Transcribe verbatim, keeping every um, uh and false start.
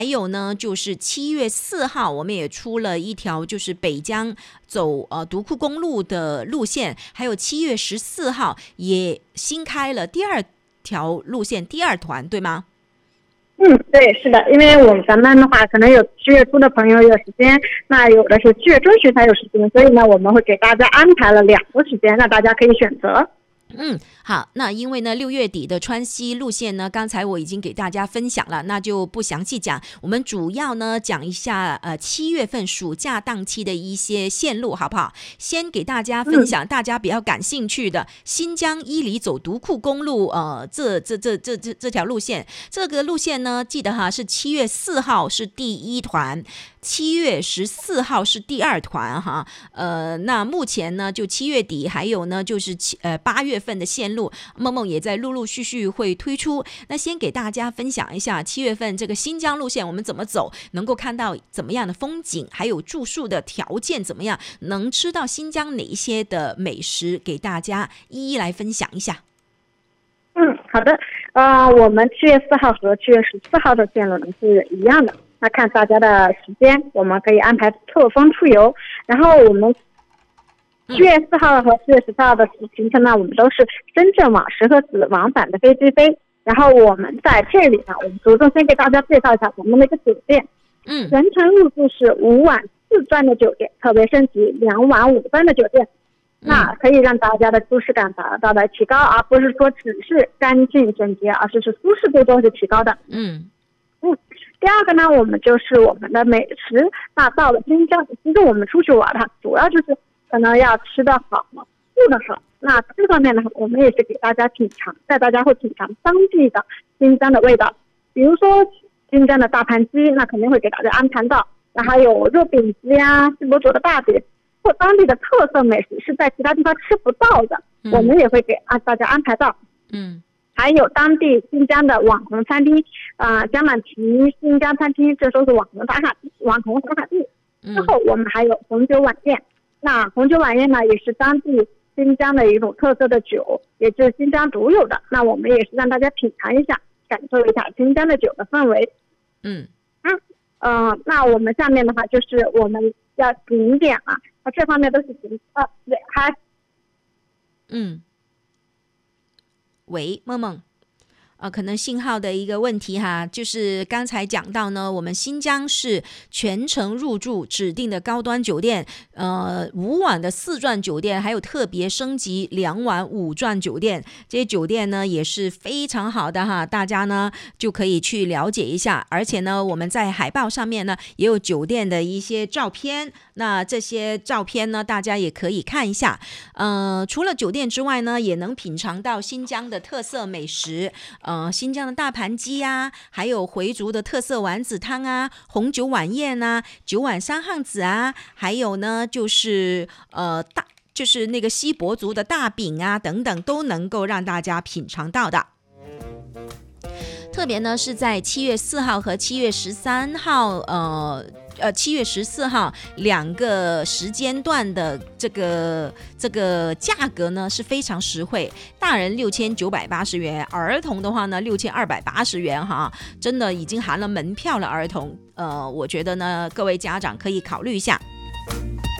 还有呢，就是七月四号，我们也出了一条就是北江走呃独库公路的路线，还有七月十四号也新开了第二条路线，第二团，对吗？ 嗯，对，是的，因为我们咱们的话，可能有七月初的朋友有时间，那有的是七月中旬才有时间，所以呢，我们会给大家安排了两个时间，让大家可以选择。 嗯，好，那因为呢六月底的川西路线呢，刚才我已经给大家分享了，那就不详细讲，我们主要呢讲一下呃七月份暑假档期的一些线路，好不好？先给大家分享、嗯、大家比较感兴趣的新疆伊犁走独库公路，呃，这这这这这这条路线，这个路线呢，记得哈是七月四号是第一团。七月十四号是第二团哈，呃，那目前呢就七月底，还有呢就是七呃八月份的线路，梦梦也在陆陆续续会推出。那先给大家分享一下七月份这个新疆路线我们怎么走，能够看到怎么样的风景，还有住宿的条件怎么样，能吃到新疆哪一些的美食，给大家一一来分享一下。 嗯，好的，呃，我们七月四号和七月十四号的线路呢是一样的。那看大家的时间，我们可以安排特风出游。然后我们七月四号和七月十四号的行程呢，我们都是深圳往石河子往返的飞机飞。然后我们在这里呢，我们着重先给大家介绍一下我们的一个酒店。 嗯， 全程入住是五晚四钻的酒店，特别升级两晚五钻的酒店。那可以让大家的舒适感达到的提高，而不是说只是干净整洁，而是是舒适度都是提高的。 嗯。 嗯，第二个呢，我们就是我们的美食。那到了新疆，其实我们出去玩它主要就是可能要吃得好，住得好。那这方面呢，我们也是给大家品尝，带大家会品尝当地的新疆的味道。比如说新疆的大盘鸡，那肯定会给大家安排到。那还有肉饼鸡呀、锡箔做的大饼，或当地的特色美食是在其他地方吃不到的，嗯、我们也会给啊大家安排到。 嗯。 还有当地新疆的网红餐厅，啊、呃，江满提新疆餐厅，这都是网红打卡网红打卡地。之后我们还有红酒晚宴，那红酒晚宴呢，也是当地新疆的一种特色的酒，也就是新疆独有的。那我们也是让大家品尝一下，感受一下新疆的酒的氛围。 嗯啊，呃，那我们下面的话就是我们要景点啊，那这方面都是景啊，对，还嗯。喂，梦梦，呃，可能信号的一个问题哈，就是刚才讲到呢，我们新疆是全程入住指定的高端酒店，呃，五晚的四钻酒店，还有特别升级两晚五钻酒店，这些酒店呢也是非常好的哈，大家呢就可以去了解一下，而且呢，我们在海报上面呢也有酒店的一些照片。那这些照片呢，大家也可以看一下。呃，除了酒店之外呢，也能品尝到新疆的特色美食，呃，新疆的大盘鸡呀、啊，还有回族的特色丸子汤啊，红酒晚宴啊，九碗三汉子啊，还有呢就是呃大就是那个锡箔族的大饼啊等等，都能够让大家品尝到的。特别呢是在七月四号和七月十三号，呃。呃，七月十四号两个时间段的这个这个价格呢是非常实惠，大人六千九百八十元，儿童的话呢六千二百八十元哈，真的已经含了门票了。儿童，呃，我觉得呢，各位家长可以考虑一下。